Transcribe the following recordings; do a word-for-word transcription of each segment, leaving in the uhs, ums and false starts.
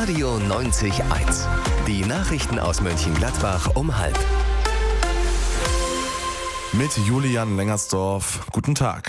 Radio neunzig Komma eins. Die Nachrichten aus Mönchengladbach um halb. Mit Julian Lengersdorf. Guten Tag.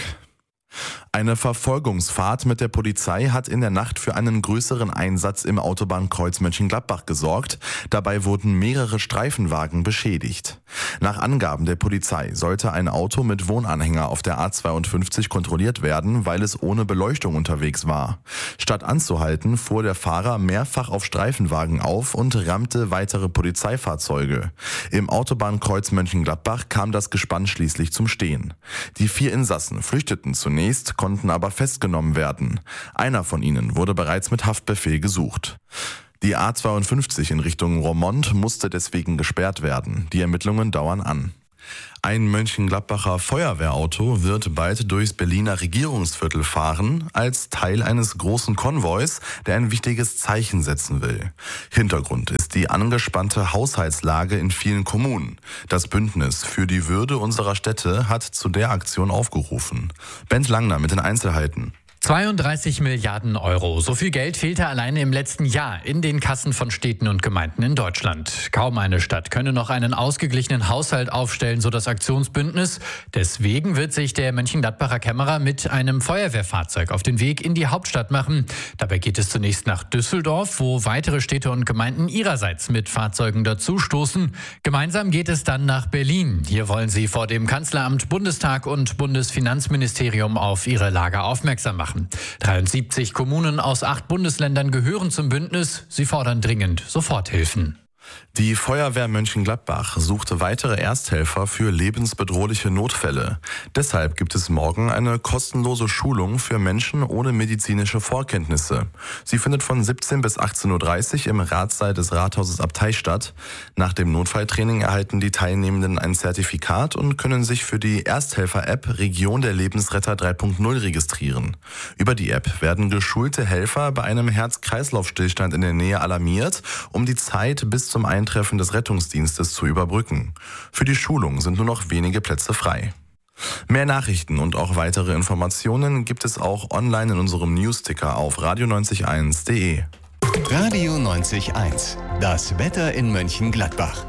Eine Verfolgungsfahrt mit der Polizei hat in der Nacht für einen größeren Einsatz im Autobahnkreuz Mönchengladbach gesorgt. Dabei wurden mehrere Streifenwagen beschädigt. Nach Angaben der Polizei sollte ein Auto mit Wohnanhänger auf der A zweiundfünfzig kontrolliert werden, weil es ohne Beleuchtung unterwegs war. Statt anzuhalten, fuhr der Fahrer mehrfach auf Streifenwagen auf und rammte weitere Polizeifahrzeuge. Im Autobahnkreuz Mönchengladbach kam das Gespann schließlich zum Stehen. Die vier Insassen flüchteten zunächst, konnten aber festgenommen werden. Einer von ihnen wurde bereits mit Haftbefehl gesucht. Die A zweiundfünfzig in Richtung Roermond musste deswegen gesperrt werden. Die Ermittlungen dauern an. Ein Mönchengladbacher Feuerwehrauto wird bald durchs Berliner Regierungsviertel fahren, als Teil eines großen Konvois, der ein wichtiges Zeichen setzen will. Hintergrund ist die angespannte Haushaltslage in vielen Kommunen. Das Bündnis für die Würde unserer Städte hat zu der Aktion aufgerufen. Bent Langner mit den Einzelheiten. zweiunddreißig Milliarden Euro. So viel Geld fehlte alleine im letzten Jahr in den Kassen von Städten und Gemeinden in Deutschland. Kaum eine Stadt könne noch einen ausgeglichenen Haushalt aufstellen, so das Aktionsbündnis. Deswegen wird sich der Mönchengladbacher Kämmerer mit einem Feuerwehrfahrzeug auf den Weg in die Hauptstadt machen. Dabei geht es zunächst nach Düsseldorf, wo weitere Städte und Gemeinden ihrerseits mit Fahrzeugen dazustoßen. Gemeinsam geht es dann nach Berlin. Hier wollen sie vor dem Kanzleramt, Bundestag und Bundesfinanzministerium auf ihre Lage aufmerksam machen. dreiundsiebzig Kommunen aus acht Bundesländern gehören zum Bündnis. Sie fordern dringend Soforthilfen. Die Feuerwehr Mönchengladbach suchte weitere Ersthelfer für lebensbedrohliche Notfälle. Deshalb gibt es morgen eine kostenlose Schulung für Menschen ohne medizinische Vorkenntnisse. Sie findet von siebzehn bis achtzehn Uhr dreißig im Ratssaal des Rathauses Abtei statt. Nach dem Notfalltraining erhalten die Teilnehmenden ein Zertifikat und können sich für die Ersthelfer-App Region der Lebensretter drei Punkt null registrieren. Über die App werden geschulte Helfer bei einem Herz-Kreislauf-Stillstand in der Nähe alarmiert, um die Zeit bis zum Eintreffen des Rettungsdienstes zu überbrücken. Für die Schulung sind nur noch wenige Plätze frei. Mehr Nachrichten und auch weitere Informationen gibt es auch online in unserem Newsticker auf radio neunzig Komma eins punkt de. Radio neunzig Komma eins. Das Wetter in Mönchengladbach.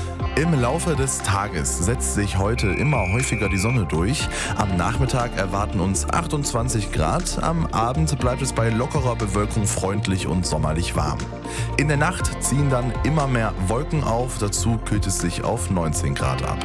Im Laufe des Tages setzt sich heute immer häufiger die Sonne durch. Am Nachmittag erwarten uns achtundzwanzig Grad. Am Abend bleibt es bei lockerer Bewölkung freundlich und sommerlich warm. In der Nacht ziehen dann immer mehr Wolken auf. Dazu kühlt es sich auf neunzehn Grad ab.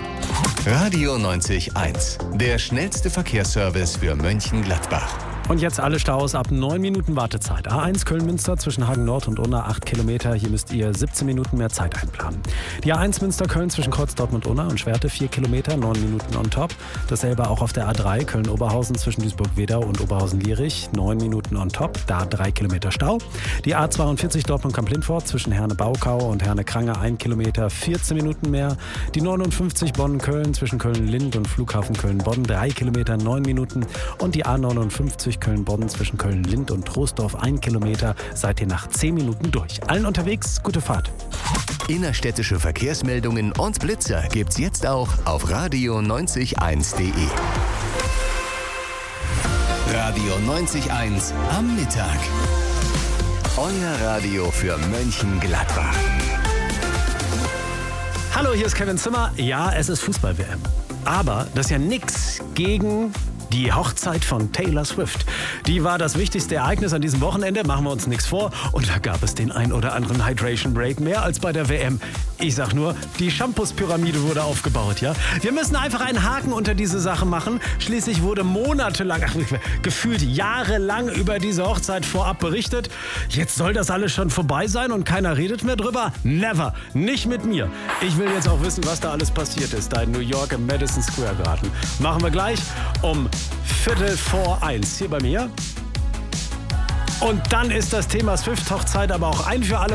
Radio neunzig Komma eins. Der schnellste Verkehrsservice für Mönchengladbach. Und jetzt alle Staus ab neun Minuten Wartezeit. A eins Köln-Münster zwischen Hagen Nord und Unna acht Kilometer. Hier müsst ihr siebzehn Minuten mehr Zeit einplanen. Die A eins Münster-Köln zwischen Kreuz Dortmund und Unna und Schwerte vier Kilometer, neun Minuten on top. Dasselbe auch auf der A drei Köln-Oberhausen zwischen Duisburg-Wedau und Oberhausen-Lierich, neun Minuten on top, da drei Kilometer Stau. Die A zweiundvierzig Dortmund-Kamp-Lindfort zwischen Herne-Baukau und Herne-Krange ein Kilometer, vierzehn Minuten mehr. Die neunundfünfzig Bonn-Köln zwischen Köln-Lind und Flughafen Köln-Bonn, drei Kilometer, neun Minuten. Und die A neunundfünfzig Köln-Bonn zwischen Köln-Lind und Troisdorf ein Kilometer, seid ihr nach zehn Minuten durch. Allen unterwegs, gute Fahrt. Innerstädtische Verkehrsmeldungen und Blitzer gibt's jetzt auch auf radio neunzig Komma eins punkt de. Radio neunzig Komma eins am Mittag. Euer Radio für Mönchengladbach. Hallo, hier ist Kevin Zimmer. Ja, es ist Fußball-W M. Aber das ist ja nix gegen die Hochzeit von Taylor Swift. Die war das wichtigste Ereignis an diesem Wochenende, machen wir uns nichts vor. Und da gab es den ein oder anderen Hydration Break mehr als bei der W M. Ich sag nur, die Shampoos-Pyramide wurde aufgebaut, ja. Wir müssen einfach einen Haken unter diese Sache machen. Schließlich wurde monatelang, ach, gefühlt jahrelang über diese Hochzeit vorab berichtet. Jetzt soll das alles schon vorbei sein und keiner redet mehr drüber? Never. Nicht mit mir. Ich will jetzt auch wissen, was da alles passiert ist, da in New York im Madison Square Garden. Machen wir gleich um Viertel vor eins hier bei mir. Und dann ist das Thema Swift-Hochzeit aber auch ein für alle